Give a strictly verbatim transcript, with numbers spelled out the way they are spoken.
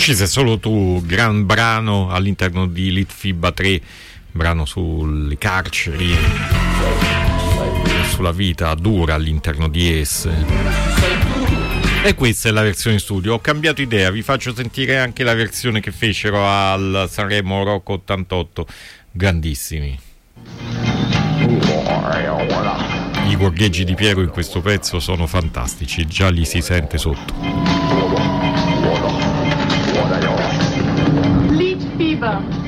Ci sei solo tu, gran brano all'interno di Litfiba tre, brano sulle carceri, sulla vita dura all'interno di esse. E questa è la versione studio. Ho cambiato idea, vi faccio sentire anche la versione che fecero al Sanremo Rock ottantotto, grandissimi. I gorgheggi di Piero in questo pezzo sono fantastici, già li si sente sotto. Litfiba.